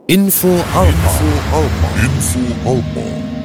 Info Alpa. Info Alpa.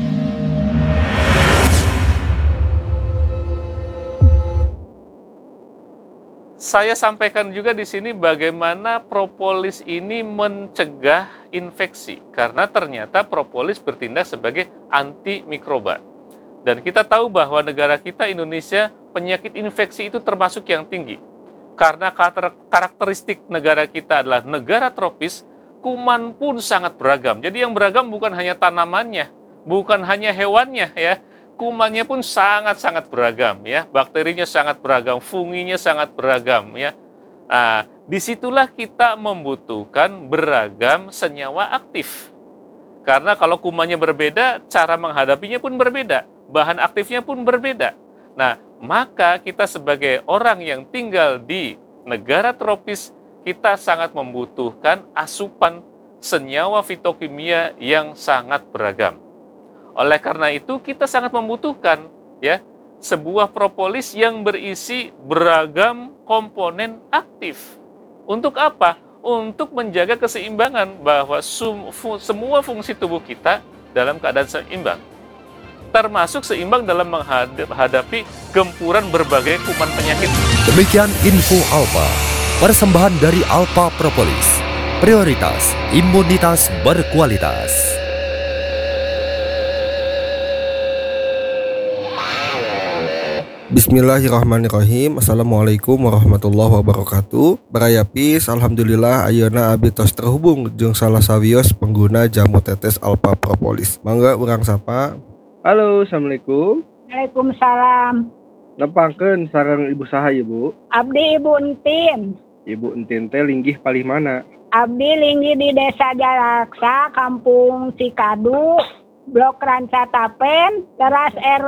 Saya sampaikan juga di sini bagaimana propolis ini mencegah infeksi, karena ternyata propolis bertindak sebagai antimikroba. Dan kita tahu bahwa negara kita Indonesia penyakit infeksi itu termasuk yang tinggi. Karena karakteristik negara kita adalah negara tropis, kuman pun sangat beragam. Jadi yang beragam bukan hanya tanamannya, bukan hanya hewannya ya. Kumannya pun sangat-sangat beragam ya, bakterinya sangat beragam, funginya sangat beragam ya. Nah, disitulah kita membutuhkan beragam senyawa aktif. Karena kalau kumannya berbeda, cara menghadapinya pun berbeda, bahan aktifnya pun berbeda. Nah, maka kita sebagai orang yang tinggal di negara tropis, kita sangat membutuhkan asupan senyawa fitokimia yang sangat beragam. Oleh karena itu kita sangat membutuhkan ya sebuah propolis yang berisi beragam komponen aktif. Untuk apa? Untuk menjaga keseimbangan bahwa semua fungsi tubuh kita dalam keadaan seimbang. Termasuk seimbang dalam menghadapi gempuran berbagai kuman penyakit. Demikian Info Alpa, persembahan dari Alpa Propolis. Prioritas imunitas berkualitas. Bismillahirrahmanirrahim. Assalamualaikum warahmatullahi wabarakatuh. Baraya Pis, alhamdulillah ayeuna abdi tos terhubung jeung salah sawios pengguna jamu tetes Alpa Propolis. Mangga urang sapa. Halo, assalamualaikum. Waalaikumsalam. Nepangkeun sareng ibu saha ibu? Abdi Ibu Entin. Ibu Entin teh linggih palih mana? Abdi linggih di Desa Jalaksa, Kampung Cikadu, Blok Ranca Tapen, teras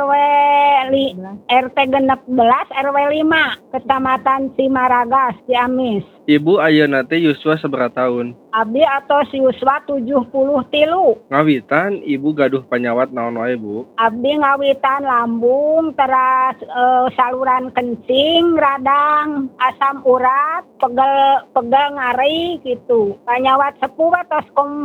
RT 16 RW 5, Kecamatan Cimaragas, Ciamis. Ibu ayeuna teh yuswa sabaraha taun? Abdi atos yuswa 73. Ngawitan ibu gaduh panyawat naon wae bu? Abdi ngawitan lambung, teras saluran kencing, radang, asam urat, pegel ngari gitu. Panyawat sepuh atos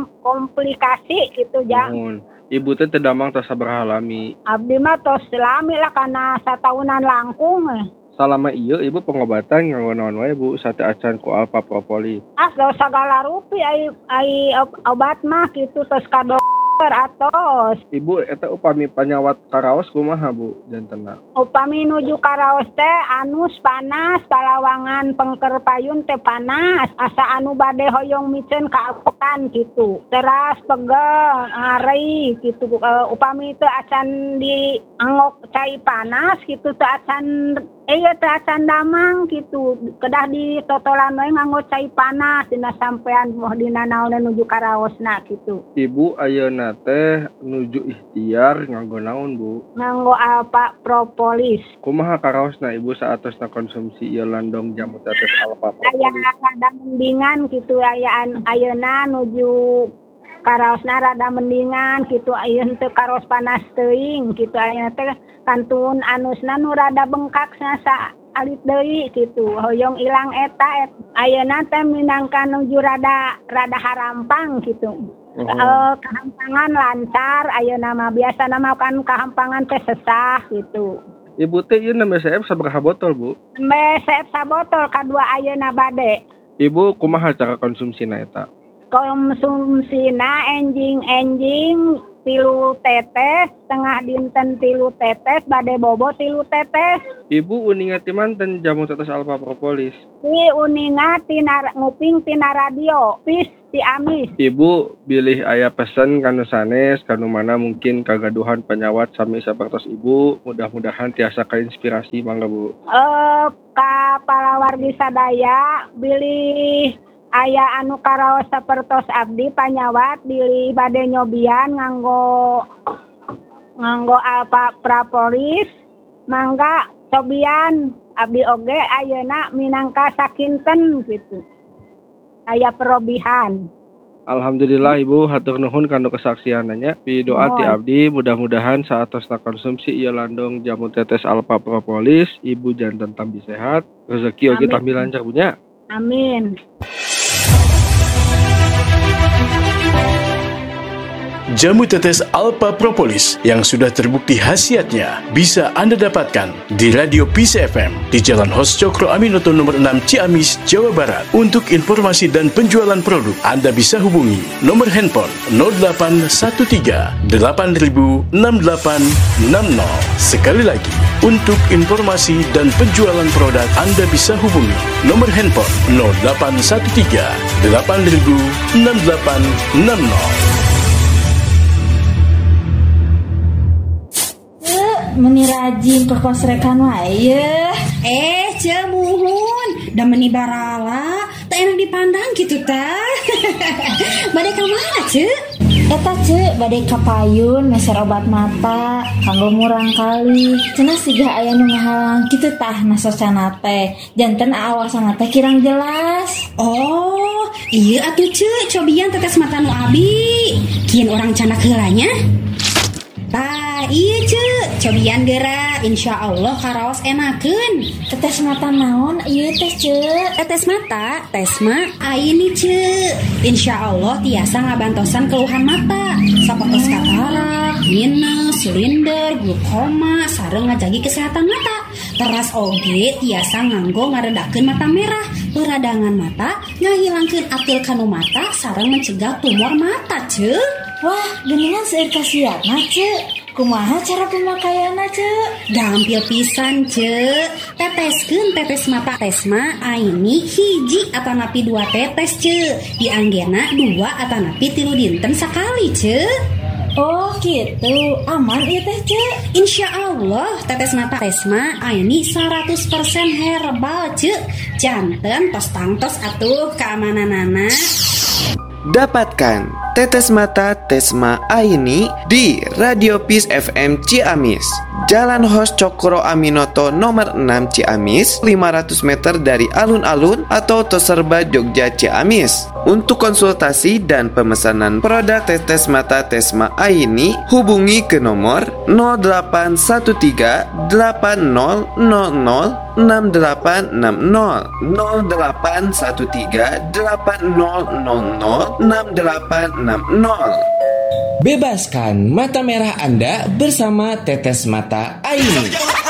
komplikasi gitu jang. Ibu teh tedamang tos sabaraha lami? Abdi mah tos lami lah kana satahunan langkung. Salama ieu ibu pengobatan nganggo naon wae bu sate acan ku Alpa Propolis? Segala rupi ai obat mah kitu tos ka dokter atos. Ibu eta upami panyawat karaos kumaha bu jantenna? Upami nuju karaos teh anus panas, palawangan pengker payun teh panas, asa anu bade hoyong micen kaapekan gitu. Teras pegel, ngari gitu. Upami teh acan di angok cai panas gitu teh acan teh acan damang gitu. Kedah di totolan we nganggo cai panas dina sampean moh dina naon nuju karaosna gitu. Ibu ayeuna teh nuju ikhtiar nganggo naon bu? Nganggo Alpa Propolis. Kumaha karaosna ibu saatosna konsumsi ieu landong jamu tetes Alpa Propolis? Aya rada mendingan gitu ayeuna nuju karaosna rada mendingan gitu. Ayeuna teu karos panas teuing gitu. Ayeuna teh kantun anusna nu rada bengkak sa alit deui gitu. Hoyong ilang eta ayeuna teh minangka nuju rada harampang gitu. Kehampangan lancar ayeuna mah biasana mah kan kehampangan teh sesah gitu. Ibu teh ieu nembe CF sabaraha botol bu? Nembe CF sabotol kadua ayeuna bade. Ibu kumaha cara konsumsina eta? Konsumsina enjing 3 tetes, setengah dinten 3 tetes, bade bobo 3 tetes. Ibu uninga ti manten jamu tetes Alpa Propolis? Di uninga nguping tina radio, Pis Ciamis. Ibu bilih aya pesen kanu sanes, kanu mana mungkin kagaduhan penyawat sami sapertos ibu, mudah-mudahan tiasa kainspirasi mangga bu. Ka palawargi sadaya bilih aya anu karaos sapertos abdi panyawat bilih bade nyobian nganggo Alpa Propolis, mangga cobian abdi oge ayeuna minangka sakinten gitu. Aya perobihan. Alhamdulillah ibu hatur nuhun kanu kesaksiananya. Pidoa ti abdi mudah-mudahan saatosna konsumsi ieu landong jamu tetes Alpa Propolis ibu janten tambi sehat, rezeki oge tambi lancar punya. Amin. Jamu tetes Alpha Propolis yang sudah terbukti khasiatnya bisa Anda dapatkan di Radio Peace FM di Jalan Hos Cokro Aminoto nomor 6 Ciamis, Jawa Barat. Untuk informasi dan penjualan produk, Anda bisa hubungi nomor handphone 0813 8000 6860. Sekali lagi, untuk informasi dan penjualan produk, Anda bisa hubungi nomor handphone 0813 8000 6860. Meni rajin ke kos rekan wae. Cemuhun da meni barala tak enak dipandang gitu tah. Bade ka mana Eta badai kapayun meser obat mata kanggo murang kali. Cenah siga aya nu ngahalang kitu tah nasosana teh. Janten awasana teh kirang jelas. Oh iya atuh cobian tetes mata nu abi. Kieun orang canak heulanya. Tah iya cobian geura insyaallah karaos enakeun. Tetes mata naon ieu teh Tetes mata tesma aini insyaallah tiasa ngabantosan keluhan mata sapotos katarak, minus, silinder, glukoma sareng ngajagi kesehatan mata. Teras oge tiasa nganggo ngaredakeun mata merah, peradangan mata, ngahilangkeun atil kanu mata sareng mencegah tumor mata Wah, geningan seueur kasiatna kumaha cara pemakaianna Gampil pisan teteskeun tetes mata tesma aini hiji atanapi 2 tetes di anggena 2 atanapi 3 dinten sakali Oh gitu, aman ieu teh Insyaallah tetes mata tesma aini 100% herbal janten tos tangtos atuh keamananana. Dapatkan tetes mata Tesma Aini di Radio Peace FM Ciamis, Jalan Hos Cokro Aminoto nomor 6 Ciamis, 500 meter dari alun-alun atau Toserba Jogja Ciamis. Untuk konsultasi dan pemesanan produk tetes mata Tesma Aini, hubungi ke nomor 0813 8000 6860 0813 8000 6860. Bebaskan mata merah Anda bersama tetes mata Aini.